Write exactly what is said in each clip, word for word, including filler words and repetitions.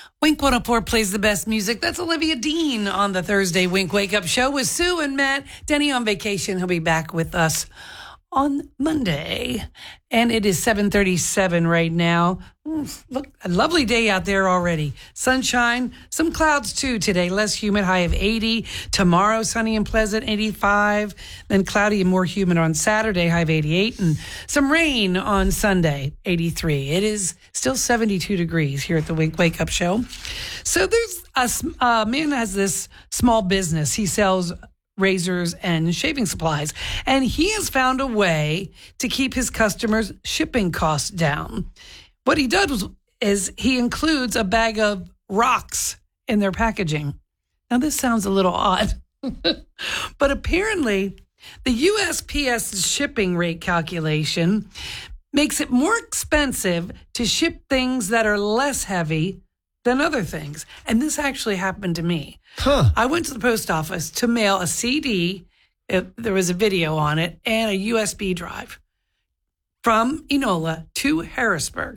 Wink one oh four plays the best music. That's Olivia Dean on the Thursday Wink Wake Up Show with Sue and Matt. Denny on vacation. He'll be back with us on Monday. And it is seven thirty-seven right now. Look, a lovely day out there already. Sunshine, some clouds too today. Less humid, high of eighty. Tomorrow, sunny and pleasant, eighty-five. Then cloudy and more humid on Saturday, high of eighty-eight. And some rain on Sunday, eighty-three. It is still seventy-two degrees here at the Wink Wake Up Show. So there's a, a man has this small business. He sells razors and shaving supplies. And he has found a way to keep his customers' shipping costs down. What he does is he includes a bag of rocks in their packaging. Now, this sounds a little odd, but apparently the U S P S shipping rate calculation makes it more expensive to ship things that are less heavy than other things. And this actually happened to me. Huh. I went to the post office to mail a C D. It, there was a video on it and a U S B drive from Enola to Harrisburg.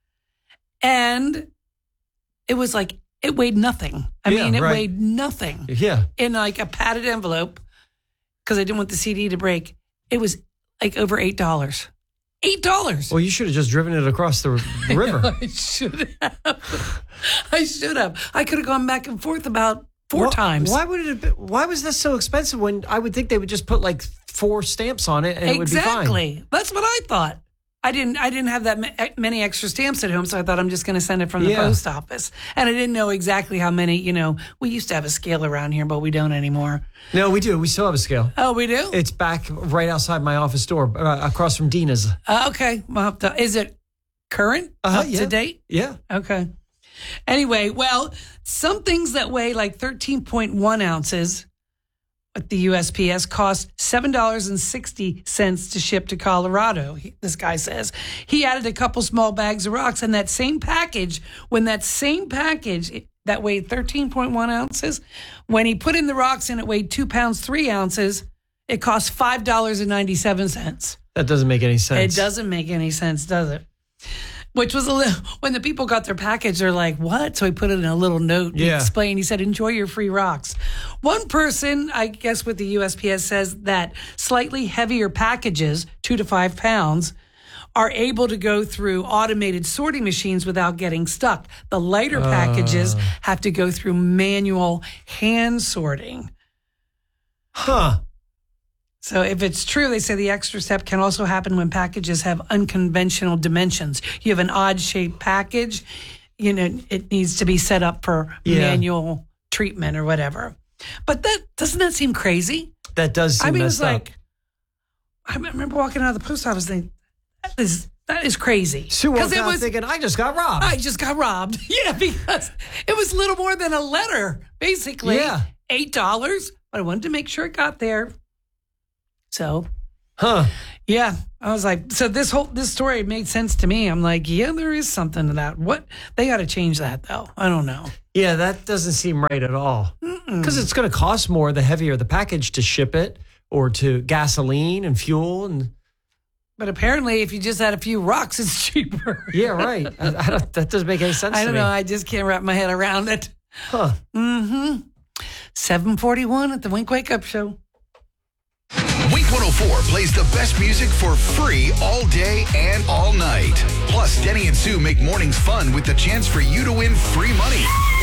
And it was like, it weighed nothing. I yeah, mean, it right. weighed nothing. Yeah. In like a padded envelope, because I didn't want the C D to break. It was like over eight dollars. eight dollars. Well, you should have just driven it across the river. I, I should have. I should have. I could have gone back and forth about four well, times. Why would it have been, why was this so expensive when I would think they would just put like four stamps on it and exactly. it would be fine? Exactly. That's what I thought. I didn't I didn't have that many extra stamps at home, so I thought I'm just going to send it from the yeah. post office. And I didn't know exactly how many, you know, we used to have a scale around here, but we don't anymore. No, we do. We still have a scale. Oh, we do? It's back right outside my office door, uh, across from Dina's. Uh, okay. Well, to, is it current? Uh-huh, up yeah. to date? Yeah. Okay. Anyway, well, some things that weigh like thirteen point one ounces at the U S P S cost seven dollars and sixty cents to ship to Colorado. He, this guy says he added a couple small bags of rocks, and that same package, when that same package that weighed thirteen point one ounces, when he put in the rocks and it weighed two pounds, three ounces, it cost five dollars and ninety-seven cents. That doesn't make any sense. It doesn't make any sense, does it? Which was a little, when the people got their package, they're like, what? So he put it in a little note. He yeah. explained, he said, enjoy your free rocks. One person, I guess with the U S P S, says that slightly heavier packages, two to five pounds, are able to go through automated sorting machines without getting stuck. The lighter uh. packages have to go through manual hand sorting. Huh. So if it's true, they say the extra step can also happen when packages have unconventional dimensions. You have an odd-shaped package, you know, it needs to be set up for yeah. manual treatment or whatever. But that doesn't that seem crazy? That does seem I mean, messed it's like, up. I remember walking out of the post office thinking, that is, that is crazy. Sue walked out thinking, I just got robbed. I just got robbed. Yeah, because it was little more than a letter, basically. Yeah. eight dollars, but I wanted to make sure it got there. So, huh? Yeah, I was like, so this whole this story made sense to me. I'm like, yeah, there is something to that. What they got to change that though? I don't know. Yeah, that doesn't seem right at all. Because it's going to cost more the heavier the package to ship it, or to gasoline and fuel and. But apparently, if you just had a few rocks, it's cheaper. Yeah, right. I, I don't, that doesn't make any sense. I to don't me. know. I just can't wrap my head around it. Huh? Mm-hmm. seven forty-one at the Wink Wake Up Show. Wink one oh four plays the best music for free all day and all night. Plus, Denny and Sue make mornings fun with the chance for you to win free money.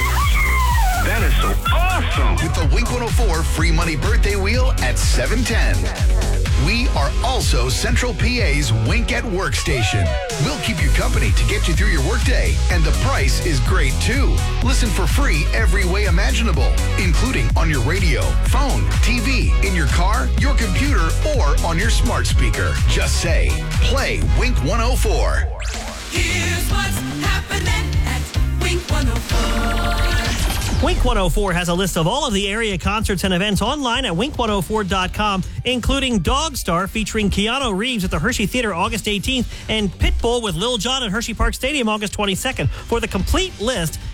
That is so awesome. With the Wink one oh four free money birthday wheel at seven ten. We are also Central P A's Wink at Work station. We'll keep you company to get you through your workday, and the price is great too. Listen for free every way imaginable, including on your radio, phone, T V, in your car, your computer, or on your smart speaker. Just say, play Wink one oh four. Here's what's happening at Wink one oh four. Wink one oh four has a list of all of the area concerts and events online at wink one oh four dot com, including Dog Star featuring Keanu Reeves at the Hershey Theater August eighteenth and Pitbull with Lil Jon at Hershey Park Stadium August twenty-second. For the complete list,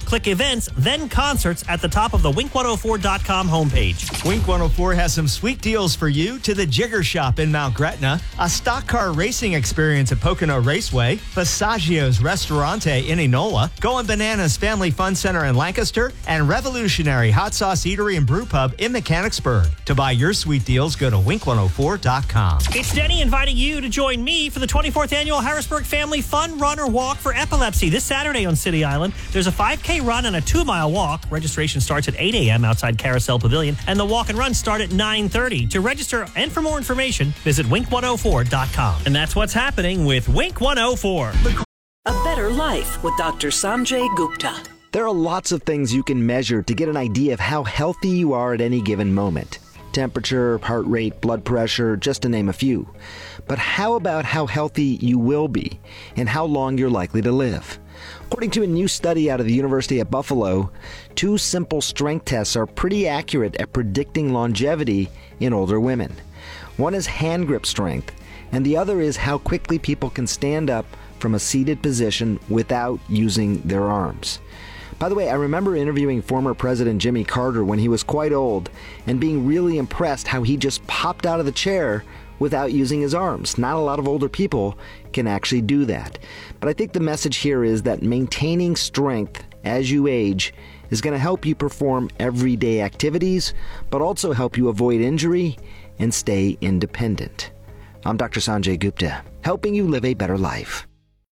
Click Events, then Concerts at the top of the wink one oh four dot com homepage. Wink one oh four has some sweet deals for you to the Jigger Shop in Mount Gretna, a stock car racing experience at Pocono Raceway, Passaggio's Restaurante in Enola, Going Bananas Family Fun Center in Lancaster, and Revolutionary Hot Sauce Eatery and Brew Pub in Mechanicsburg. To buy your sweet deals, go to wink one oh four dot com. It's Denny inviting you to join me for the twenty-fourth Annual Harrisburg Family Fun Run or Walk for Epilepsy this Saturday on City Island. There's a five K run and a two-mile walk. Registration starts at eight a.m. outside Carousel Pavilion, and the walk and run start at nine thirty. To register and for more information, visit wink one oh four dot com. And that's what's happening with Wink one oh four. A Better Life with Doctor Sanjay Gupta. There are lots of things you can measure to get an idea of how healthy you are at any given moment. Temperature, heart rate, blood pressure, just to name a few. But how about how healthy you will be and how long you're likely to live? According to a new study out of the University at Buffalo, two simple strength tests are pretty accurate at predicting longevity in older women. One is hand grip strength, and the other is how quickly people can stand up from a seated position without using their arms. By the way, I remember interviewing former President Jimmy Carter when he was quite old and being really impressed how he just popped out of the chair without using his arms. Not a lot of older people can actually do that. But I think the message here is that maintaining strength as you age is going to help you perform everyday activities, but also help you avoid injury and stay independent. I'm Doctor Sanjay Gupta, helping you live a better life.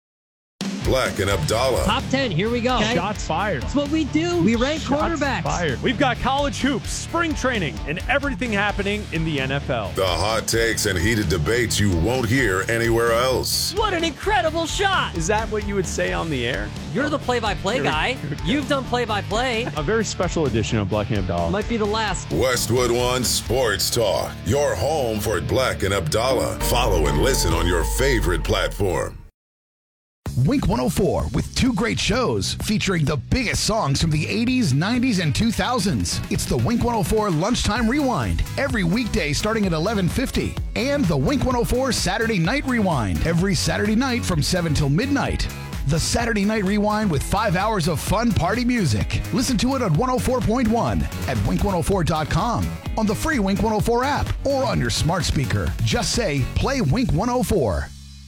Black and Abdallah. Top ten, here we go. Okay. Shots fired. That's what we do. We rank Shots quarterbacks. Fired. We've got college hoops, spring training, and everything happening in the N F L. The hot takes and heated debates you won't hear anywhere else. What an incredible shot. Is that what you would say on the air? You're the play-by-play guy. You've done play-by-play. A very special edition of Black and Abdallah. Might be the last. Westwood One Sports Talk. Your home for Black and Abdallah. Follow and listen on your favorite platform. Wink one oh four with two great shows featuring the biggest songs from the eighties, nineties, and two thousands. It's the Wink one oh four Lunchtime Rewind every weekday starting at eleven fifty, and the Wink one oh four Saturday Night Rewind every Saturday night from seven till midnight. The Saturday Night Rewind with five hours of fun party music. Listen to it on one oh four point one at wink one oh four dot com, on the free Wink one oh four app, or on your smart speaker. Just say, play Wink one oh four.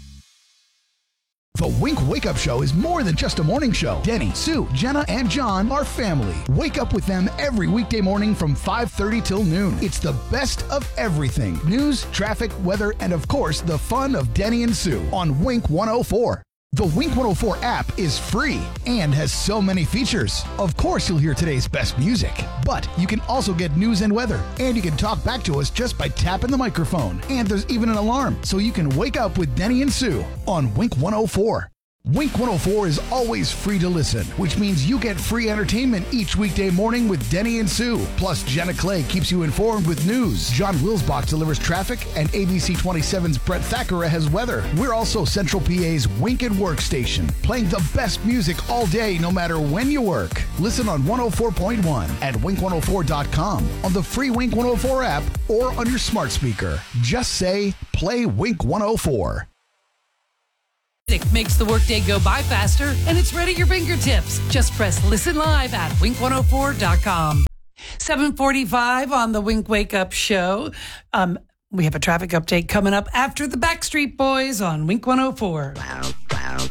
The Wink Wake Up Show is more than just a morning show. Denny, Sue, Jenna, and John are family. Wake up with them every weekday morning from five thirty till noon. It's the best of everything. News, traffic, weather, and of course, the fun of Denny and Sue on Wink one oh four. The Wink one oh four app is free and has so many features. Of course, you'll hear today's best music, but you can also get news and weather, and you can talk back to us just by tapping the microphone. And there's even an alarm, so you can wake up with Denny and Sue on Wink one oh four. Wink one oh four is always free to listen, which means you get free entertainment each weekday morning with Denny and Sue. Plus, Jenna Clay keeps you informed with news. John Wilsbach delivers traffic, and A B C twenty-seven's Brett Thackeray has weather. We're also Central P A's Wink and Work station, playing the best music all day, no matter when you work. Listen on one oh four point one at wink one oh four dot com, on the free Wink one oh four app, or on your smart speaker. Just say, play Wink one oh four. Makes the workday go by faster, and it's right at your fingertips. Just press listen live at wink one oh four dot com. seven forty-five on the Wink Wake Up Show. Um, we have a traffic update coming up after the Backstreet Boys on Wink one oh four. Wow, wow.